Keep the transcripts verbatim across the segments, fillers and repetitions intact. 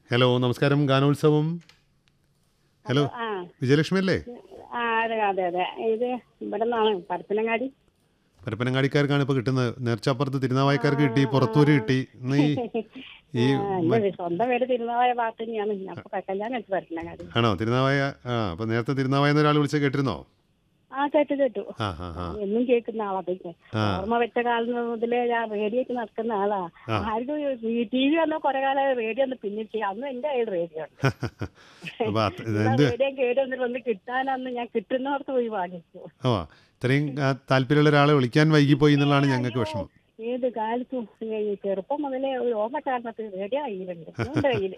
Hello നമസ്കാരം ഗാനോത്സവം. Hello ആ വിജയലക്ഷ്മി അല്ലേ? ആ അതെ അതെ അതെ ഇത് ഇവിടെ നിന്നാണ് പരപ്പനങ്ങാടി. പരപ്പനങ്ങാടിക്കാർക്കാണ് ഇപ്പോൾ കിട്ടുന്നത്. നേർച്ചാപ്പുറത്ത് ആ തിരുനാവായക്കാർക്ക് കിട്ടി, ആ പുറത്തൂര് കിട്ടി. ഇന്ന് ഈ ഈ ആ, മ- എൻ്റെ സ്വന്തം വീട് തിരുനാവായ ഭാഗത്ത് തന്നെയാണ്. ഞാൻ ഇപ്പോൾ കല്യാണം കഴിച്ച് പരപ്പനങ്ങാടി. ആണോ തിരുനാവായ? ആ അപ്പോൾ നേരത്തെ തിരുനാവായ എന്നൊരാൾ വിളിച്ച് കേട്ടിരുന്നോ? ആ കേട്ടു കേട്ടു. ആ ഹാ ഹാ ഞാൻ എന്നും കേൾക്കുന്ന ആളാ. പിന്നെ ആ ഓർമ്മ വെച്ച കാലം മുതലേ ഞാൻ റേഡിയോക്ക് നടക്കുന്ന ആളാ. ആ ആർക്കും ടി വി വന്ന കുറെ കാലം റേഡിയോ ഒന്ന് പിന്നിട്ട് അന്ന് എൻ്റെ കയ്യിൽ റേഡിയോ ഉണ്ട്. അപ്പോൾ അത് എന്നാ എന്ത് റേഡിയോ കേട് വന്നിട്ട് ഒന്ന് കിട്ടാനന്ന് ഞാൻ കിട്ടുന്നവർക്ക് പോയി വാങ്ങിച്ചു. ഓ ഇത്രയും ആ, താല്പര്യമുള്ള ഒരാളെ വിളിക്കാൻ വൈകിപ്പോയി എന്നുള്ളതാണ് ഞങ്ങൾക്ക് അയ്യോ, വിഷമം. ഏത് കാലത്തും ഈ ചെറുപ്പം മുതലേ ഒരു ഓർമ്മക്കാരണത്ത് റേഡിയോ കയ്യിലുണ്ട്. എന്റെ കയ്യില്.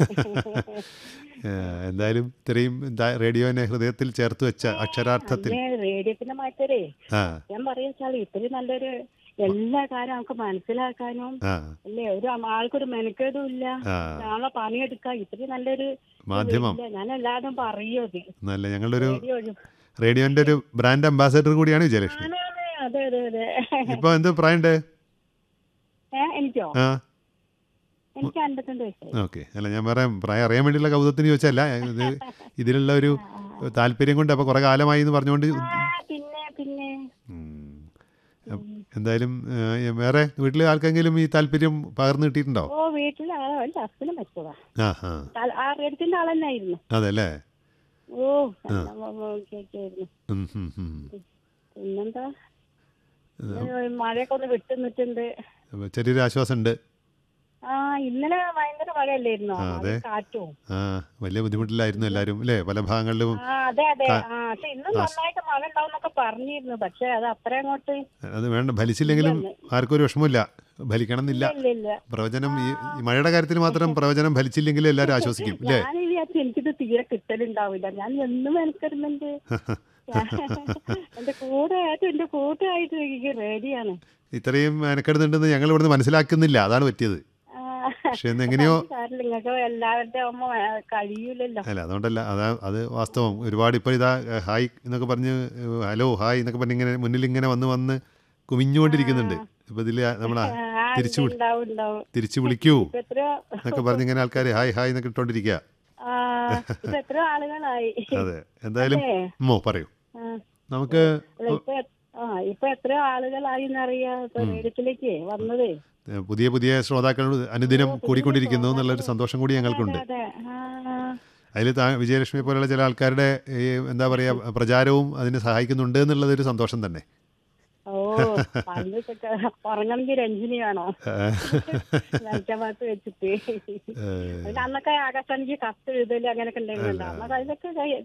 ഏ, എന്തായാലും ഇത്രയും ദാ- റേഡിയോനെ ഹൃദയത്തിൽ ചേർത്ത് വെച്ച അക്ഷരാർത്ഥത്തിൽ. അന്നേ റേഡിയോത്തിന്റെ മാറ്റരേ ആ ഞാൻ പറയുവെച്ചാൽ ഇത്രയും നല്ലൊരു എല്ലാ കാര്യം നമുക്ക് മനസ്സിലാക്കാനും ആ അല്ലേ, ഒരു ആൾക്കൊരു മെനക്കേടും ഇല്ല. ആ നാളെ പണിയെടുക്കാം. ഇത്രയും നല്ലൊരു മാധ്യമം ഇല്ല. ഞാൻ എല്ലാവരും പറയും അത് നല്ല ഞങ്ങളുടെ ഒരു റേഡിയോ ഒരു- റേഡിയോന്റെ ഒരു ബ്രാൻഡ് അംബാസഡർ കൂടിയാണ് വിജയലക്ഷ്മി. ആണ്, ആണ്. അതെ അതെ അതെ. ഇപ്പൊ എന്ത് പ്രായമുണ്ട്? ഏ എനിക്കോ? ആ എനിക്ക് അൻപത്തിരണ്ട് വയസ്സായി. ഓക്കെ. അല്ല ഞാൻ പറയാം, പ്രായം അറിയാൻ വേണ്ടിയുള്ള കൗതുകത്തിന് ചോദിച്ചല്ല, ഇത് ഇതിലുള്ള ഒരു താല്പര്യം കൊണ്ട് അപ്പോൾ കുറേ കാലമായി എന്ന് പറഞ്ഞുകൊണ്ട്. ആ പിന്നെ പിന്നെ ഉം. അപ്പ് എന്തായാലും ഏ, വേറെ വീട്ടിൽ ആർക്കെങ്കിലും ഈ താല്പര്യം പകർന്നു കിട്ടിയിട്ടുണ്ടോ? ഓ വീട്ടിലെ ആളെ എൻ്റെ ഹസ്ബൻഡ് മരിച്ചതാ. ആ ആ തല- ആ റേഡിയത്തിന്റെ ആൾ തന്നെ ആയിരുന്നു. അതെ അല്ലേ? ഓ കേൾക്കായിരുന്നു. ഉം, ഉം, ഉം. പിന്നെന്താ, ഇങ്ങനെ മഴയൊക്കെ ഒന്ന് വിട്ടു നിന്നിട്ടുണ്ട്. അപ്പോൾ ചെറിയൊരു ആശ്വാസമുണ്ട്. ആ ഇന്നലെ ഭയങ്കര മഴയല്ലായിരുന്നോ? ആ, അതെ. കാറ്റും. ആ വലിയ ബുദ്ധിമുട്ടിലായിരുന്നു എല്ലാവരും അല്ലേ, പല ഭാഗങ്ങളിലും. ആ അതെ അതെ. കാ- ആ പക്ഷെ ഇന്നും നന്നായിട്ട് മഴ ഉണ്ടാവും എന്നൊക്കെ പറഞ്ഞിരുന്നു. പക്ഷെ അത് അത്ര അങ്ങോട്ട് അത് വേണ്ട, ഫലിച്ചില്ലെങ്കിലും ആർക്കും ഒരു വിഷമമില്ല, ഫലിക്കണം എന്നില്ല. ഇല്ല ഇല്ല. പ്രവചനം ഈ ഈ മഴയുടെ കാര്യത്തിൽ മാത്രം പ്രവചനം ഫലിച്ചില്ലെങ്കിൽ എല്ലാവരും ആശ്വസിക്കും അല്ലേ? ഞാൻ വിചാരിച്ചു എനിക്കിത് തീരെ കിട്ടലുണ്ടാവില്ല. ഞാൻ എന്നും മെനക്കെടുന്നുണ്ട്. എന്റെ കൂടെ ആയിട്ട് എന്റെ കൂട്ടായിട്ട് എനിക്ക് റേഡിയാണ്. ഇത്രയും മെനക്കെടുന്നുണ്ടെന്ന് ഞങ്ങൾ ഇവിടുന്ന് മനസ്സിലാക്കുന്നില്ല, അതാണ് പറ്റിയത്. പക്ഷെ എങ്ങനെയോ നിങ്ങൾക്ക് എല്ലാവരുടെ അമ്മ കഴിയൂലല്ലോ. അല്ല അതുകൊണ്ടല്ല, അതാ അത് വാസ്തവം. ഒരുപാട് ഇപ്പോൾ ഇതാ ഹായ് എന്നൊക്കെ പറഞ്ഞ് ഹലോ ഹായ് എന്നൊക്കെ പറഞ്ഞ് ഇങ്ങനെ മുന്നിൽ ഇങ്ങനെ വന്ന് വന്ന് കുമിഞ്ഞുകൊണ്ടിരിക്കുന്നുണ്ട്. ഇപ്പോൾ ഇതിൽ നമ്മളാ ആ, തിരിച്ചു വിളി ഉണ്ടാവും ഉണ്ടാവും. തിരിച്ചു വിളിക്കൂ ഇപ്പൊ എത്രയോ എന്നൊക്കെ പറഞ്ഞ് ഇങ്ങനെ ആൾക്കാർ ഹായ് ഹായ് എന്നൊക്കെ ഇട്ടോണ്ടിരിക്കുക. ആ ഇപ്പൊ എത്രയോ ആളുകളായി. അതെ എന്തായാലും അതെ. മോ പറയൂ. ആ, നമുക്ക് അല്ല, ഇപ്പൊ എ- ആ ഇപ്പൊ എത്രയോ ആളുകളായി എന്നറിയാ ഇപ്പൊ റേഡിയത്തിലേക്ക് വന്നത്. ഏഹ്, പുതിയ പുതിയ ശ്രോതാക്കൾ അനുദിനം കൂടിക്കൊണ്ടിരിക്കുന്നു എന്നുള്ളൊരു സന്തോഷം കൂടി ഞങ്ങൾക്കുണ്ട്. അതെ. ആ അതിൽ താ വിജയലക്ഷ്മി പോലെയുള്ള ചില ആൾക്കാരുടെ ഈ എന്താ പറയുക പ്രചാരവും അതിന് സഹായിക്കുന്നുണ്ട് എന്നുള്ളതൊരു സന്തോഷം തന്നെ. ഓ പണ്ടൊക്കെ ഉറങ്ങണമെങ്കിൽ രഞ്ജിനി വേണോ ഭാഗത്ത് വെച്ചിട്ട്. ഏഹ്, അതിന് അന്നൊക്കെ ആകാശവാണിക്ക് കത്ത് എഴുതല് അങ്ങനെയൊക്കെ ഉണ്ടായിരുന്നല്ലോ. അന്നൊക്കെ അതിലൊക്കെ കൈ-